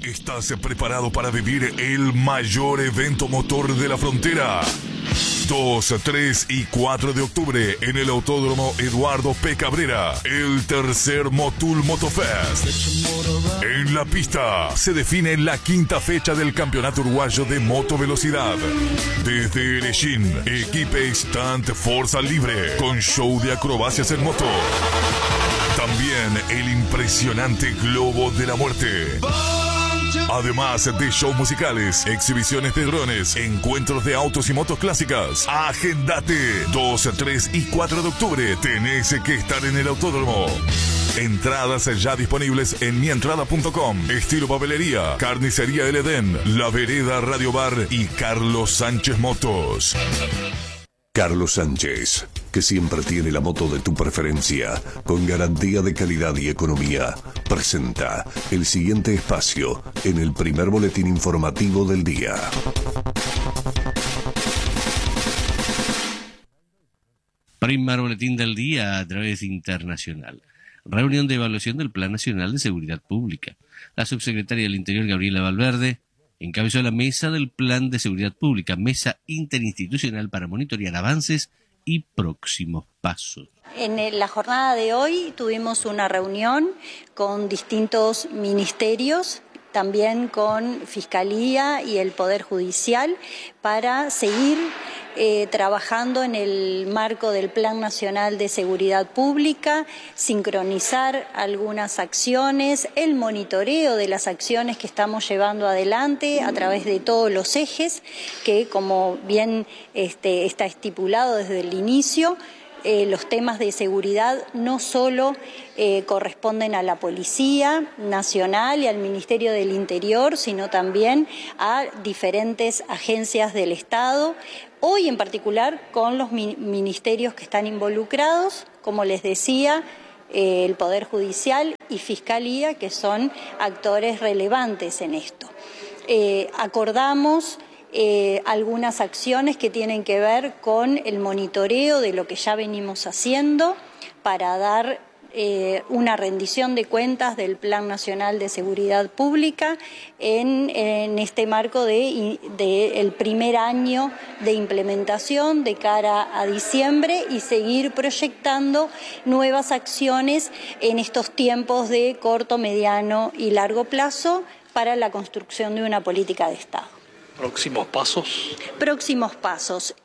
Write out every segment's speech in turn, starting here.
¿Estás preparado para vivir el mayor evento motor de la frontera? 2, 3 y 4 de octubre en el Autódromo Eduardo P. Cabrera, el tercer Motul Motofest. En la pista se define la quinta fecha del Campeonato Uruguayo de Motovelocidad. Desde Erechín, equipe Stunt Fuerza Libre, con show de acrobacias en moto. También el impresionante Globo de la Muerte. Además de shows musicales, exhibiciones de drones, encuentros de autos y motos clásicas. Agendate. 2, 3 y 4 de octubre. Tenés que estar en el autódromo. Entradas ya disponibles en mientrada.com. Estilo Papelería, Carnicería El Edén, La Vereda Radio Bar y Carlos Sánchez Motos. Carlos Sánchez, que siempre tiene la moto de tu preferencia, con garantía de calidad y economía, presenta el siguiente espacio en el primer boletín informativo del día. Primer boletín del día a través de Internacional. Reunión de evaluación del Plan Nacional de Seguridad Pública. La subsecretaria del Interior, Gabriela Valverde, encabezó la mesa del Plan de Seguridad Pública, mesa interinstitucional para monitorear avances y próximos pasos. En la jornada de hoy tuvimos una reunión con distintos ministerios, también con Fiscalía y el Poder Judicial, para seguir trabajando en el marco del Plan Nacional de Seguridad Pública, sincronizar algunas acciones, el monitoreo de las acciones que estamos llevando adelante a través de todos los ejes, que como bien está estipulado desde el inicio, los temas de seguridad no solo corresponden a la Policía Nacional y al Ministerio del Interior, sino también a diferentes agencias del Estado, hoy en particular con los ministerios que están involucrados, como les decía, el Poder Judicial y Fiscalía, que son actores relevantes en esto. Acordamos algunas acciones que tienen que ver con el monitoreo de lo que ya venimos haciendo para dar una rendición de cuentas del Plan Nacional de Seguridad Pública en este marco del primer año de implementación de cara a diciembre, y seguir proyectando nuevas acciones en estos tiempos de corto, mediano y largo plazo para la construcción de una política de Estado. ¿Próximos pasos? Próximos pasos.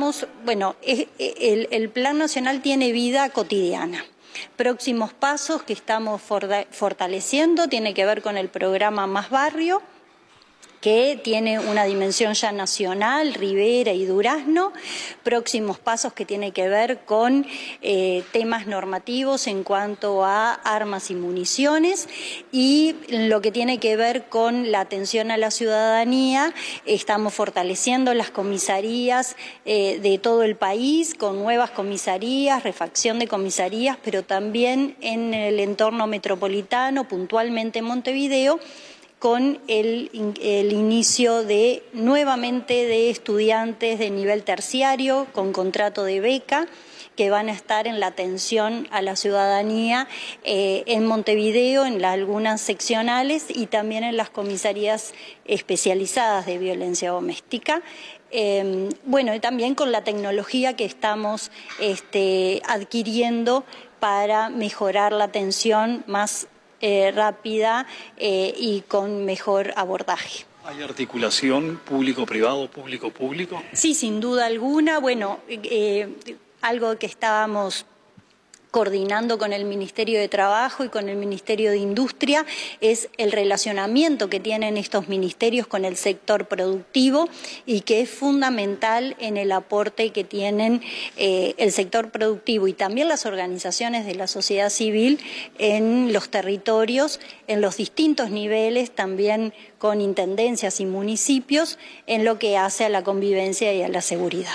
El Plan Nacional tiene vida cotidiana. Próximos pasos que estamos fortaleciendo tiene que ver con el programa Más Barrio, que tiene una dimensión ya nacional, Rivera y Durazno. Próximos pasos que tiene que ver con temas normativos en cuanto a armas y municiones, y lo que tiene que ver con la atención a la ciudadanía. Estamos fortaleciendo las comisarías de todo el país, con nuevas comisarías, refacción de comisarías, pero también en el entorno metropolitano, puntualmente en Montevideo, con el inicio nuevamente de estudiantes de nivel terciario con contrato de beca, que van a estar en la atención a la ciudadanía en Montevideo, en algunas seccionales y también en las comisarías especializadas de violencia doméstica. Y también con la tecnología que estamos adquiriendo para mejorar la atención más rápida y con mejor abordaje. ¿Hay articulación público-privado, público-público? Sí, sin duda alguna. Algo que estábamos coordinando con el Ministerio de Trabajo y con el Ministerio de Industria es el relacionamiento que tienen estos ministerios con el sector productivo, y que es fundamental en el aporte que tienen el sector productivo y también las organizaciones de la sociedad civil en los territorios, en los distintos niveles, también con intendencias y municipios, en lo que hace a la convivencia y a la seguridad.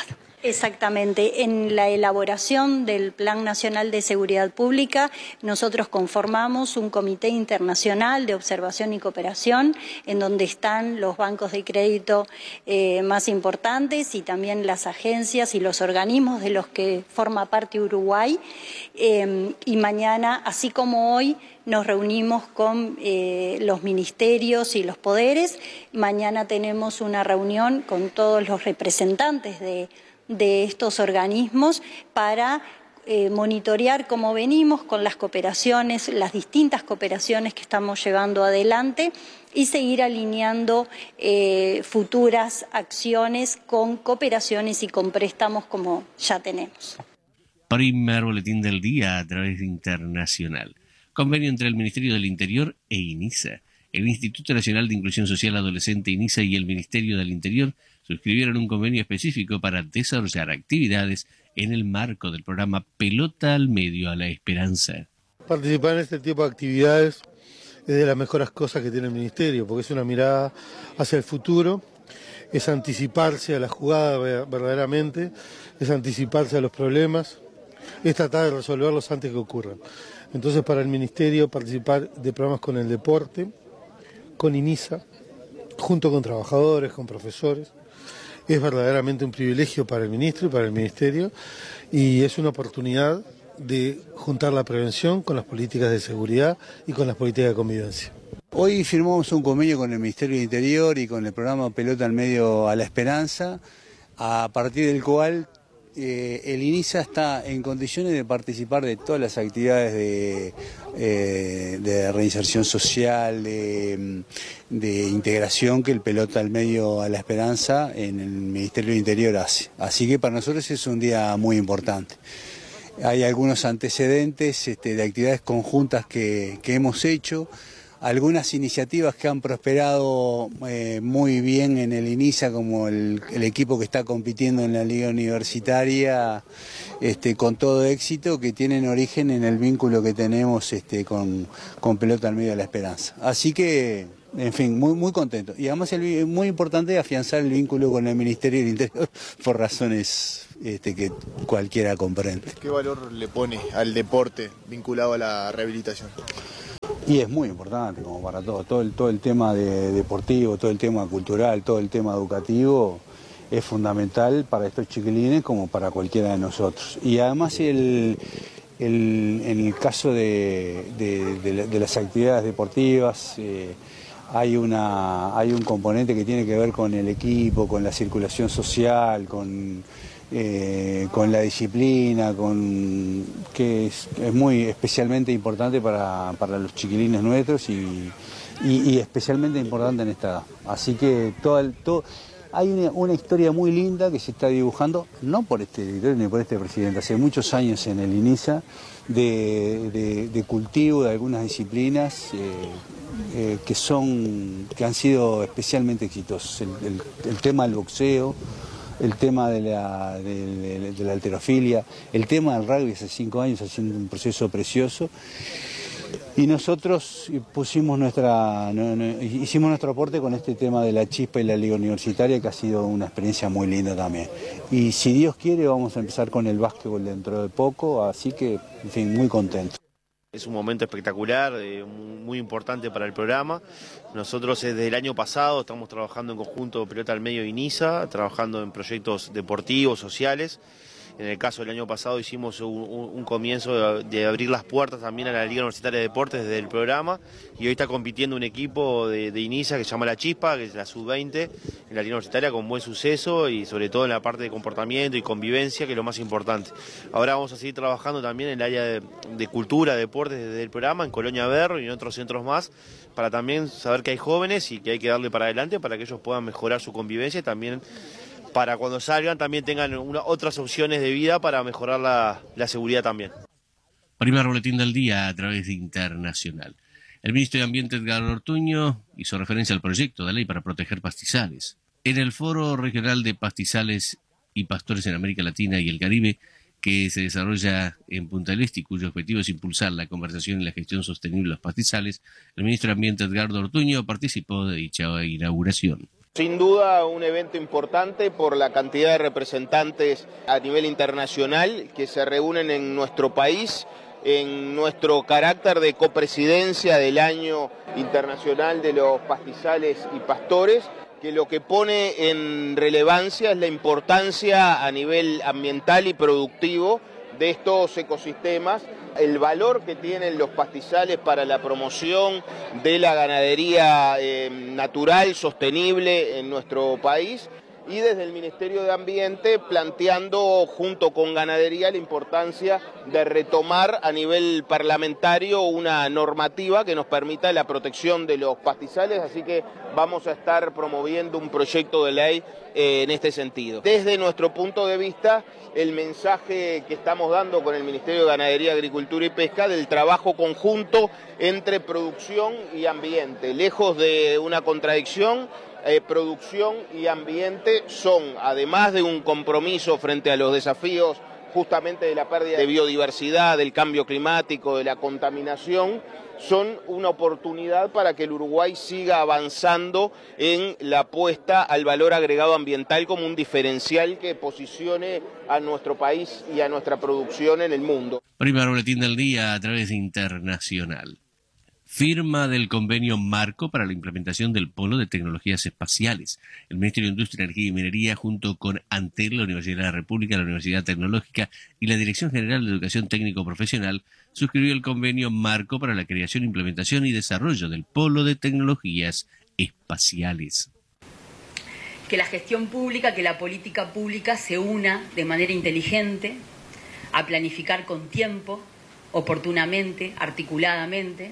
Exactamente. En la elaboración del Plan Nacional de Seguridad Pública, nosotros conformamos un comité internacional de observación y cooperación, en donde están los bancos de crédito más importantes y también las agencias y los organismos de los que forma parte Uruguay. Y mañana, así como hoy, nos reunimos con los ministerios y los poderes. Mañana tenemos una reunión con todos los representantes de estos organismos para monitorear cómo venimos con las cooperaciones, las distintas cooperaciones que estamos llevando adelante y seguir alineando futuras acciones con cooperaciones y con préstamos como ya tenemos. Primer boletín del día a través de Internacional. Convenio entre el Ministerio del Interior e INISA. El Instituto Nacional de Inclusión Social Adolescente INISA y el Ministerio del Interior suscribieron un convenio específico para desarrollar actividades en el marco del programa Pelota al Medio a la Esperanza. Participar en este tipo de actividades es de las mejores cosas que tiene el Ministerio, porque es una mirada hacia el futuro, es anticiparse a la jugada verdaderamente, es anticiparse a los problemas, es tratar de resolverlos antes que ocurran. Entonces, para el Ministerio, participar de programas con el deporte, con INISA, junto con trabajadores, con profesores, es verdaderamente un privilegio para el ministro y para el Ministerio, y es una oportunidad de juntar la prevención con las políticas de seguridad y con las políticas de convivencia. Hoy firmamos un convenio con el Ministerio del Interior y con el programa Pelota al Medio a la Esperanza, a partir del cual el INISA está en condiciones de participar de todas las actividades de reinserción social, de integración que el Pelota al Medio a la Esperanza en el Ministerio del Interior hace. Así que para nosotros es un día muy importante. Hay algunos antecedentes de actividades conjuntas que hemos hecho, algunas iniciativas que han prosperado muy bien en el INISA, como el equipo que está compitiendo en la Liga Universitaria con todo éxito, que tienen origen en el vínculo que tenemos con Pelota al Medio de la Esperanza. Así que, en fin, muy contento. Y además es muy importante afianzar el vínculo con el Ministerio del Interior por razones que cualquiera comprende. ¿Qué valor le pone al deporte vinculado a la rehabilitación? Y es muy importante, como para todo el tema deportivo, todo el tema cultural, todo el tema educativo, es fundamental para estos chiquilines como para cualquiera de nosotros. Y además en el caso de las actividades deportivas, hay un componente que tiene que ver con el equipo, con la circulación social, con la disciplina, que es muy especialmente importante para los chiquilines nuestros y especialmente importante en esta edad. Así que hay una historia muy linda que se está dibujando, no por este director ni por este presidente, hace muchos años en el INISA, de cultivo de algunas disciplinas que han sido especialmente exitosos. El tema del boxeo, el tema de la halterofilia, el tema del rugby hace 5 años haciendo un proceso precioso. Y nosotros hicimos nuestro aporte con este tema de la chispa y la liga universitaria, que ha sido una experiencia muy linda también. Y si Dios quiere vamos a empezar con el básquetbol dentro de poco, así que, en fin, muy contento. Es un momento espectacular, muy importante para el programa. Nosotros desde el año pasado estamos trabajando en conjunto Pelota al Medio y INISA, trabajando en proyectos deportivos, sociales. En el caso del año pasado hicimos un comienzo de abrir las puertas también a la Liga Universitaria de Deportes desde el programa, y hoy está compitiendo un equipo de INISA que se llama La Chispa, que es la sub-20 en la Liga Universitaria, con buen suceso y sobre todo en la parte de comportamiento y convivencia, que es lo más importante. Ahora vamos a seguir trabajando también en el área de cultura, deportes desde el programa, en Colonia Berro y en otros centros más, para también saber que hay jóvenes y que hay que darle para adelante para que ellos puedan mejorar su convivencia y también para cuando salgan también tengan otras opciones de vida para mejorar la seguridad también. Primer boletín del día a través de Internacional. El ministro de Ambiente, Edgardo Ortuño, hizo referencia al proyecto de ley para proteger pastizales. En el Foro Regional de Pastizales y Pastores en América Latina y el Caribe, que se desarrolla en Punta del Este y cuyo objetivo es impulsar la conservación y la gestión sostenible de los pastizales, el ministro de Ambiente, Edgardo Ortuño, participó de dicha inauguración. Sin duda un evento importante por la cantidad de representantes a nivel internacional que se reúnen en nuestro país, en nuestro carácter de copresidencia del Año Internacional de los Pastizales y Pastores, que lo que pone en relevancia es la importancia a nivel ambiental y productivo de estos ecosistemas, el valor que tienen los pastizales para la promoción de la ganadería natural, sostenible en nuestro país, y desde el Ministerio de Ambiente planteando junto con Ganadería la importancia de retomar a nivel parlamentario una normativa que nos permita la protección de los pastizales, así que vamos a estar promoviendo un proyecto de ley en este sentido. Desde nuestro punto de vista, el mensaje que estamos dando con el Ministerio de Ganadería, Agricultura y Pesca del trabajo conjunto entre producción y ambiente, lejos de una contradicción. Producción y ambiente son, además de un compromiso frente a los desafíos justamente de la pérdida de biodiversidad, del cambio climático, de la contaminación, son una oportunidad para que el Uruguay siga avanzando en la apuesta al valor agregado ambiental como un diferencial que posicione a nuestro país y a nuestra producción en el mundo. Primer boletín del día a través de Internacional. Firma del convenio marco para la implementación del Polo de Tecnologías Espaciales. El Ministerio de Industria, Energía y Minería, junto con Antel, la Universidad de la República, la Universidad Tecnológica y la Dirección General de Educación Técnico Profesional, suscribió el convenio marco para la creación, implementación y desarrollo del Polo de Tecnologías Espaciales. Que la gestión pública, que la política pública se una de manera inteligente, a planificar con tiempo, oportunamente, articuladamente.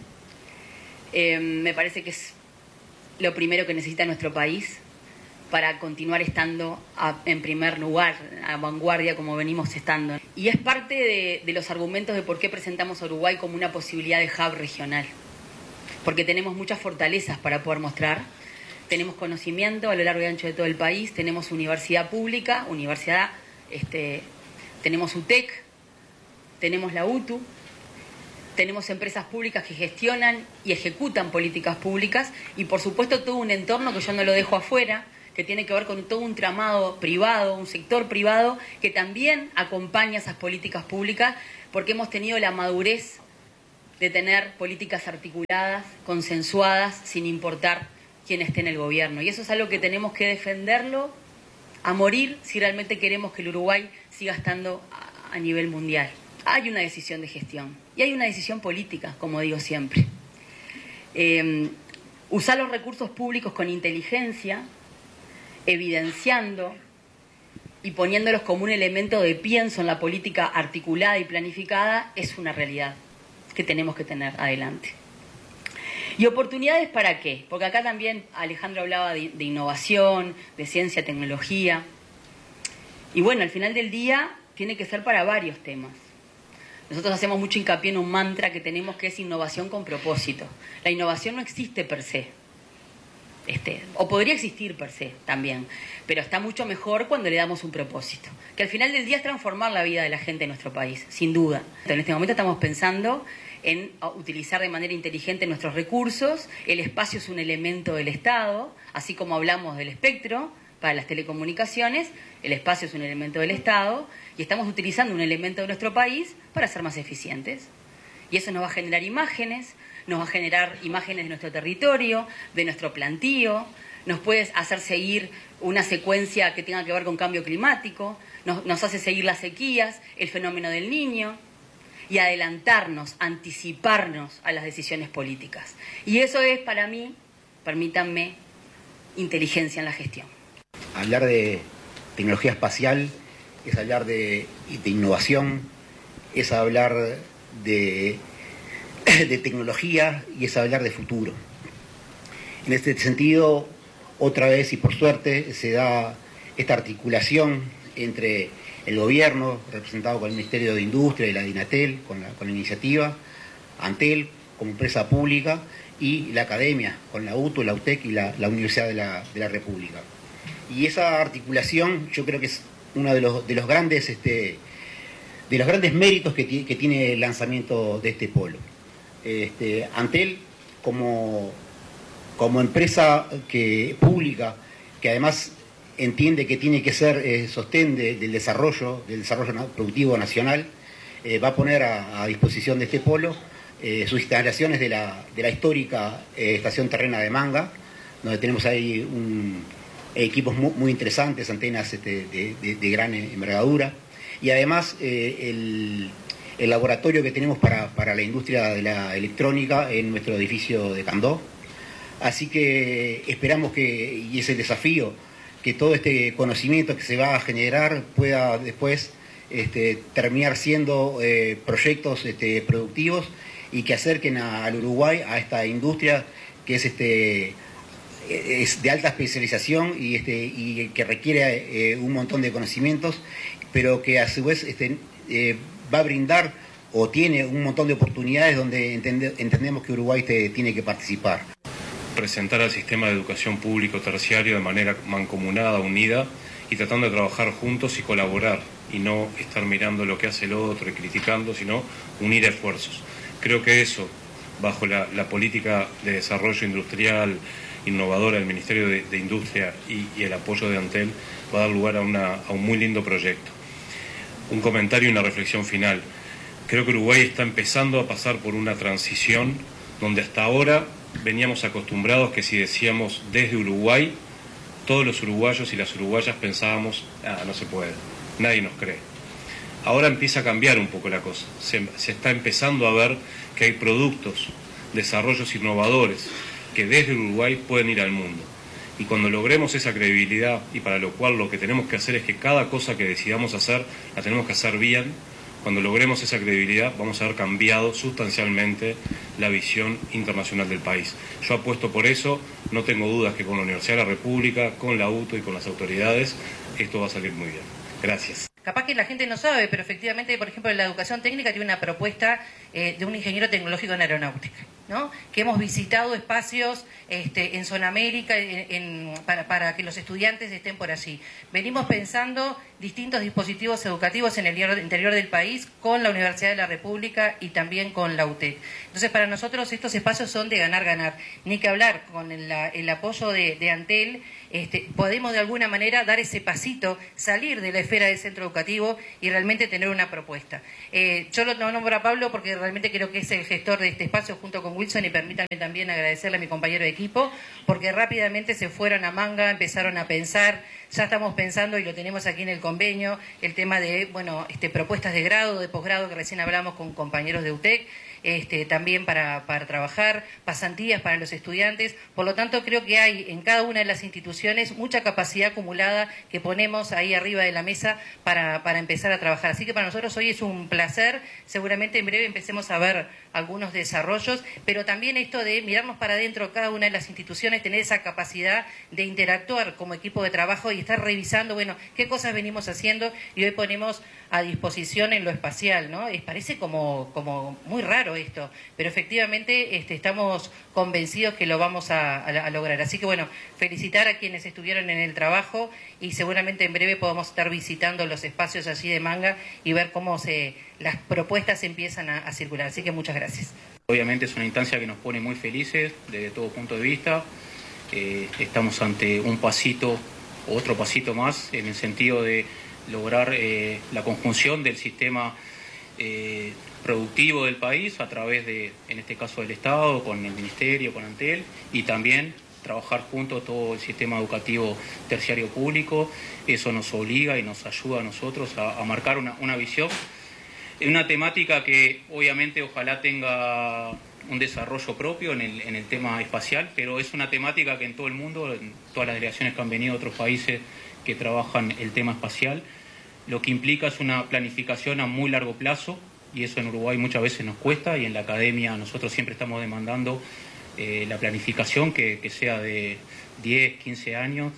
Me parece que es lo primero que necesita nuestro país para continuar estando en primer lugar, a vanguardia como venimos estando. Y es parte de los argumentos de por qué presentamos a Uruguay como una posibilidad de hub regional. Porque tenemos muchas fortalezas para poder mostrar. Tenemos conocimiento a lo largo y ancho de todo el país, tenemos universidad pública, tenemos UTEC, tenemos la UTU, tenemos empresas públicas que gestionan y ejecutan políticas públicas y por supuesto todo un entorno que yo no lo dejo afuera, que tiene que ver con todo un tramado privado, un sector privado que también acompaña esas políticas públicas porque hemos tenido la madurez de tener políticas articuladas, consensuadas, sin importar quién esté en el gobierno. Y eso es algo que tenemos que defenderlo a morir si realmente queremos que el Uruguay siga estando a nivel mundial. Hay una decisión de gestión y hay una decisión política, como digo siempre. Usar los recursos públicos con inteligencia, evidenciando y poniéndolos como un elemento de pienso en la política articulada y planificada, es una realidad que tenemos que tener adelante. ¿Y oportunidades para qué? Porque acá también Alejandro hablaba de innovación, de ciencia, tecnología. Y bueno, al final del día tiene que ser para varios temas. Nosotros hacemos mucho hincapié en un mantra que tenemos que es innovación con propósito. La innovación no existe per se. O podría existir per se también, pero está mucho mejor cuando le damos un propósito. Que al final del día es transformar la vida de la gente en nuestro país, sin duda. En este momento estamos pensando en utilizar de manera inteligente nuestros recursos. El espacio es un elemento del Estado, así como hablamos del espectro para las telecomunicaciones, el espacio es un elemento del Estado y estamos utilizando un elemento de nuestro país para ser más eficientes. Y eso nos va a generar imágenes, nos va a generar imágenes de nuestro territorio, de nuestro plantío, nos puede hacer seguir una secuencia que tenga que ver con cambio climático, nos hace seguir las sequías, el fenómeno del Niño y adelantarnos, anticiparnos a las decisiones políticas. Y eso es para mí, permítanme, inteligencia en la gestión. Hablar de tecnología espacial es hablar de innovación, es hablar de tecnología y es hablar de futuro. En este sentido, otra vez y por suerte, se da esta articulación entre el gobierno, representado con el Ministerio de Industria y la DINATEL, con la iniciativa, Antel como empresa pública y la academia, con la UTU, la UTEC y la Universidad de la República. Y esa articulación yo creo que es uno de los grandes méritos que tiene el lanzamiento de este polo. Antel como empresa pública que además entiende que tiene que ser sostén del desarrollo productivo nacional, va a poner a disposición de este polo sus instalaciones de la histórica estación terrena de Manga, donde tenemos ahí equipos muy interesantes, antenas de gran envergadura, y además el laboratorio que tenemos para la industria de la electrónica en nuestro edificio de Candó. Así que esperamos y es el desafío, que todo este conocimiento que se va a generar pueda después terminar siendo proyectos productivos y que acerquen al Uruguay a esta industria que es de alta especialización y que requiere un montón de conocimientos, pero que a su vez va a brindar o tiene un montón de oportunidades donde entendemos que Uruguay tiene que participar. Presentar al sistema de educación público terciario de manera mancomunada, unida, y tratando de trabajar juntos y colaborar, y no estar mirando lo que hace el otro y criticando, sino unir esfuerzos. Creo que eso, bajo la política de desarrollo industrial innovadora del Ministerio de Industria y el apoyo de Antel, va a dar lugar a un muy lindo proyecto. Un comentario y una reflexión final. Creo que Uruguay está empezando a pasar por una transición donde hasta ahora veníamos acostumbrados que si decíamos desde Uruguay, todos los uruguayos y las uruguayas pensábamos, no se puede, nadie nos cree. Ahora empieza a cambiar un poco la cosa, se está empezando a ver que hay productos, desarrollos innovadores que desde Uruguay pueden ir al mundo. Y cuando logremos esa credibilidad, y para lo cual lo que tenemos que hacer es que cada cosa que decidamos hacer, la tenemos que hacer bien, cuando logremos esa credibilidad vamos a haber cambiado sustancialmente la visión internacional del país. Yo apuesto por eso, no tengo dudas que con la Universidad de la República, con la UTO y con las autoridades, esto va a salir muy bien. Gracias. Capaz que la gente no sabe, pero efectivamente, por ejemplo, la educación técnica tiene una propuesta de un ingeniero tecnológico en aeronáutica, ¿no? Que hemos visitado espacios en Zona América para que los estudiantes estén por allí. Venimos pensando distintos dispositivos educativos en el interior del país con la Universidad de la República y también con la UTEC. Entonces, para nosotros estos espacios son de ganar-ganar. Ni que hablar con el apoyo de Antel, podemos de alguna manera dar ese pasito, salir de la esfera del centro educativo y realmente tener una propuesta. Yo lo nombro a Pablo porque realmente creo que es el gestor de este espacio junto con Wilson, y permítanme también agradecerle a mi compañero de equipo porque rápidamente se fueron a Manga, empezaron a pensar, ya estamos pensando y lo tenemos aquí en el convenio, el tema de propuestas de grado, de posgrado que recién hablamos con compañeros de UTEC, también para trabajar, pasantías para los estudiantes. Por lo tanto, creo que hay en cada una de las instituciones mucha capacidad acumulada que ponemos ahí arriba de la mesa para empezar a trabajar. Así que para nosotros hoy es un placer, seguramente en breve empecemos a ver algunos desarrollos, pero también esto de mirarnos para adentro cada una de las instituciones, tener esa capacidad de interactuar como equipo de trabajo y estar revisando, qué cosas venimos haciendo y hoy ponemos a disposición en lo espacial, ¿no? Parece como muy raro esto, pero efectivamente estamos convencidos que lo vamos a lograr. Así que felicitar a quienes estuvieron en el trabajo y seguramente en breve podamos estar visitando los espacios allí de Manga y ver cómo las propuestas empiezan a circular. Así que muchas gracias. Obviamente es una instancia que nos pone muy felices desde todo punto de vista. Estamos ante otro pasito más en el sentido de lograr la conjunción del sistema productivo del país a través de, en este caso, del Estado, con el Ministerio, con Antel, y también trabajar juntos todo el sistema educativo terciario público. Eso nos obliga y nos ayuda a nosotros a marcar una visión, una temática que obviamente ojalá tenga un desarrollo propio en el tema espacial, pero es una temática que en todo el mundo, en todas las delegaciones que han venido de otros países que trabajan el tema espacial, lo que implica es una planificación a muy largo plazo, y eso en Uruguay muchas veces nos cuesta, y en la academia nosotros siempre estamos demandando la planificación que sea de 10, 15 años,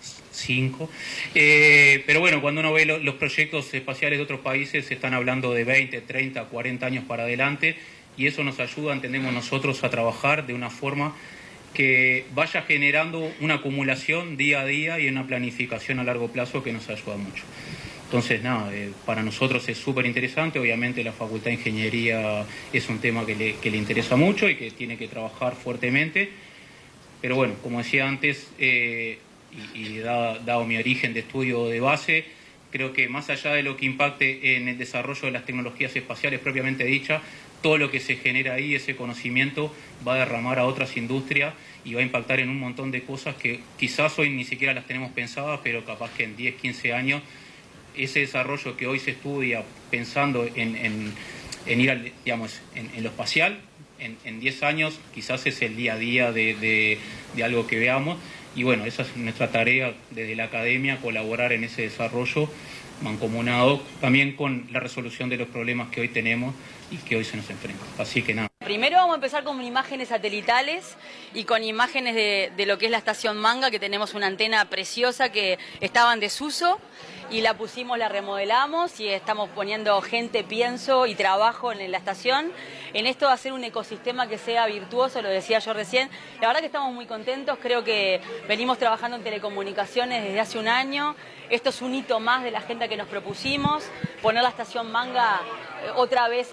5. Pero cuando uno ve los proyectos espaciales de otros países, se están hablando de 20, 30, 40 años para adelante, y eso nos ayuda, entendemos nosotros, a trabajar de una forma que vaya generando una acumulación día a día y una planificación a largo plazo que nos ayuda mucho. Entonces, para nosotros es súper interesante. Obviamente la Facultad de Ingeniería es un tema que le interesa mucho y que tiene que trabajar fuertemente. Pero como decía antes, y dado mi origen de estudio de base, creo que más allá de lo que impacte en el desarrollo de las tecnologías espaciales propiamente dicha, todo lo que se genera ahí, ese conocimiento, va a derramar a otras industrias y va a impactar en un montón de cosas que quizás hoy ni siquiera las tenemos pensadas, pero capaz que en 10, 15 años, ese desarrollo que hoy se estudia pensando en ir en lo espacial, en 10 años quizás es el día a día de algo que veamos. Y bueno, esa es nuestra tarea desde la academia, colaborar en ese desarrollo mancomunado, también con la resolución de los problemas que hoy tenemos y que hoy se nos enfrentan. Así que nada. Primero vamos a empezar con imágenes satelitales y con imágenes de lo que es la estación Manga, que tenemos una antena preciosa que estaba en desuso y la pusimos, la remodelamos y estamos poniendo gente, pienso y trabajo en la estación. En esto va a ser un ecosistema que sea virtuoso, lo decía yo recién. La verdad que estamos muy contentos, creo que venimos trabajando en telecomunicaciones desde hace un año. Esto es un hito más de la agenda que nos propusimos, poner la estación Manga otra vez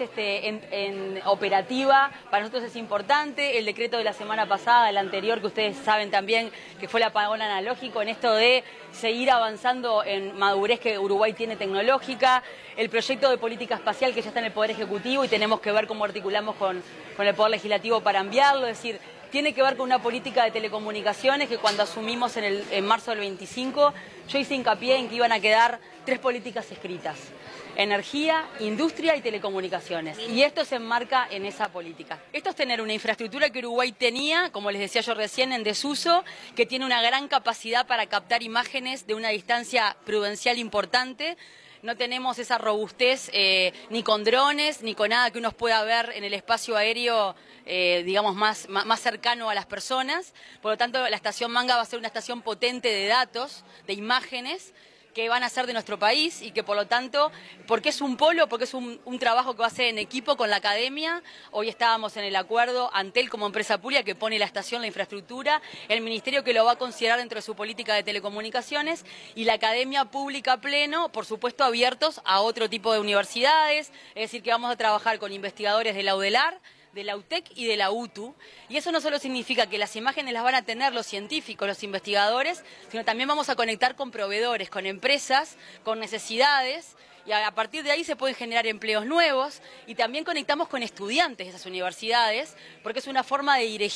en operativa. Para nosotros es importante. El decreto de la semana pasada, el anterior, que ustedes saben también que fue el apagón analógico, en esto de seguir avanzando en madurez que Uruguay tiene tecnológica, el proyecto de política espacial que ya está en el Poder Ejecutivo y tenemos que ver cómo articulamos con el Poder Legislativo para enviarlo, es decir, tiene que ver con una política de telecomunicaciones que cuando asumimos en marzo del 25, yo hice hincapié en que iban a quedar 3 políticas escritas: energía, industria y telecomunicaciones. Y esto se enmarca en esa política. Esto es tener una infraestructura que Uruguay tenía, como les decía yo recién, en desuso, que tiene una gran capacidad para captar imágenes de una distancia prudencial importante. No tenemos esa robustez ni con drones, ni con nada que uno pueda ver en el espacio aéreo, digamos, más cercano a las personas. Por lo tanto, la estación Manga va a ser una estación potente de datos, de imágenes, que van a ser de nuestro país y que por lo tanto, porque es un polo, porque es un trabajo que va a ser en equipo con la academia. Hoy estábamos en el acuerdo Antel como empresa pública que pone la estación, la infraestructura, el ministerio que lo va a considerar dentro de su política de telecomunicaciones y la academia pública pleno, por supuesto abiertos a otro tipo de universidades, es decir que vamos a trabajar con investigadores de la UDELAR, de la UTEC y de la UTU. Y eso no solo significa que las imágenes las van a tener los científicos, los investigadores, sino también vamos a conectar con proveedores, con empresas, con necesidades, y a partir de ahí se pueden generar empleos nuevos y también conectamos con estudiantes de esas universidades, porque es una forma de dirigir